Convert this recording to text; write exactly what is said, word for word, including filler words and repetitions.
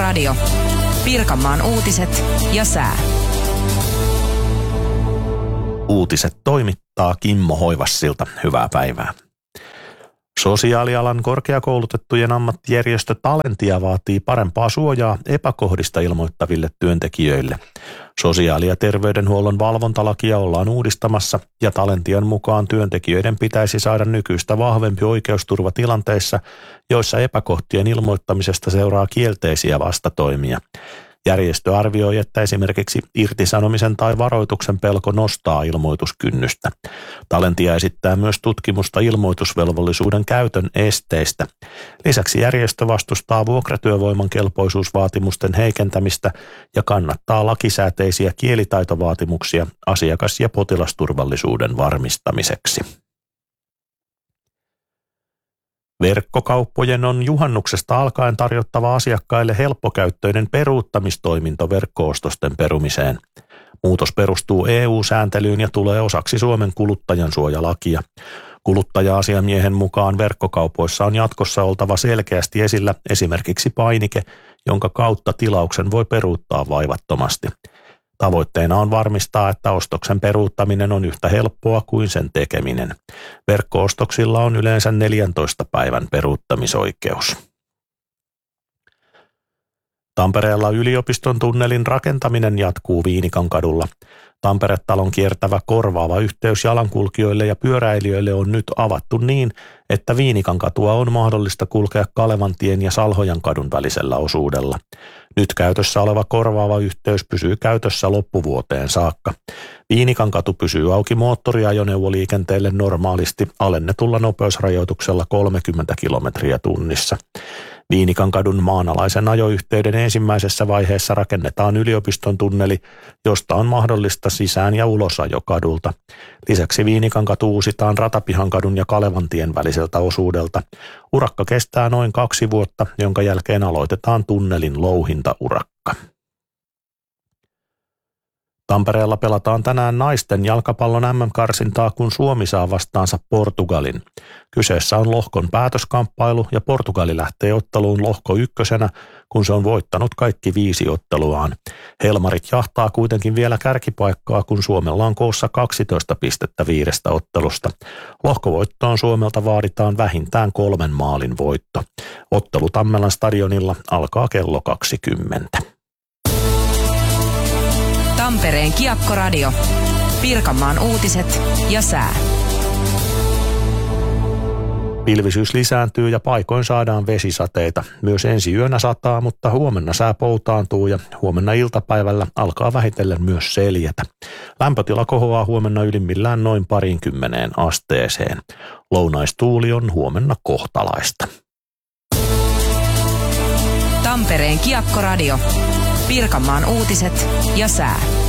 Kiekko-radio. Pirkanmaan uutiset ja sää. Uutiset toimittaa Kimmo Hoivassilta. Hyvää päivää. Sosiaalialan korkeakoulutettujen ammattijärjestö Talentia vaatii parempaa suojaa epäkohdista ilmoittaville työntekijöille. Sosiaali- ja terveydenhuollon valvontalakia ollaan uudistamassa ja Talentian mukaan työntekijöiden pitäisi saada nykyistä vahvempi oikeusturva tilanteissa, joissa epäkohtien ilmoittamisesta seuraa kielteisiä vastatoimia. Järjestö arvioi, että esimerkiksi irtisanomisen tai varoituksen pelko nostaa ilmoituskynnystä. Talentia esittää myös tutkimusta ilmoitusvelvollisuuden käytön esteistä. Lisäksi järjestö vastustaa vuokratyövoiman kelpoisuusvaatimusten heikentämistä ja kannattaa lakisääteisiä kielitaitovaatimuksia asiakas- ja potilasturvallisuuden varmistamiseksi. Verkkokauppojen on juhannuksesta alkaen tarjottava asiakkaille helppokäyttöinen peruuttamistoiminto verkko-ostosten perumiseen. Muutos perustuu E U-sääntelyyn ja tulee osaksi Suomen kuluttajansuojalakia. Kuluttaja-asiamiehen mukaan verkkokaupoissa on jatkossa oltava selkeästi esillä esimerkiksi painike, jonka kautta tilauksen voi peruuttaa vaivattomasti. Tavoitteena on varmistaa, että ostoksen peruuttaminen on yhtä helppoa kuin sen tekeminen. Verkko-ostoksilla on yleensä neljäntoista päivän peruuttamisoikeus. Tampereella yliopiston tunnelin rakentaminen jatkuu Viinikankadulla. Tampere-talon kiertävä korvaava yhteys jalankulkijoille ja pyöräilijöille on nyt avattu niin, että Viinikankatua on mahdollista kulkea Kalevantien ja Salhojankadun välisellä osuudella. Nyt käytössä oleva korvaava yhteys pysyy käytössä loppuvuoteen saakka. Viinikankatu pysyy auki moottoriajoneuvoliikenteelle normaalisti alennetulla nopeusrajoituksella kolmekymmentä kilometriä tunnissa. Viinikankadun maanalaisen ajoyhteyden ensimmäisessä vaiheessa rakennetaan yliopiston tunneli, josta on mahdollista sisään- ja ulosajo kadulta. Lisäksi Viinikankatu uusitaan Ratapihankadun ja Kalevantien väliseltä osuudelta. Urakka kestää noin kaksi vuotta, jonka jälkeen aloitetaan tunnelin louhintaurakka. Tampereella pelataan tänään naisten jalkapallon M M-karsintaa, kun Suomi saa vastaansa Portugalin. Kyseessä on lohkon päätöskamppailu ja Portugali lähtee otteluun lohko ykkösenä, kun se on voittanut kaikki viisi otteluaan. Helmarit jahtaa kuitenkin vielä kärkipaikkaa, kun Suomella on koossa kaksitoista pistettä viidestä ottelusta. Lohkovoittoon Suomelta vaaditaan vähintään kolmen maalin voitto. Ottelu Tammelan stadionilla alkaa kello kaksikymmentä. Tampereen Kiekko-radio. Pirkanmaan uutiset ja sää. Pilvisyys lisääntyy ja paikoin saadaan vesisateita. Myös ensi yönä sataa, mutta huomenna sää poutaantuu ja huomenna iltapäivällä alkaa vähitellen myös seljätä. Lämpötila kohoaa huomenna ylimmillään noin parinkymmeneen asteeseen. Lounaistuuli on huomenna kohtalaista. Tampereen Kiekko-radio. Pirkanmaan uutiset ja sää.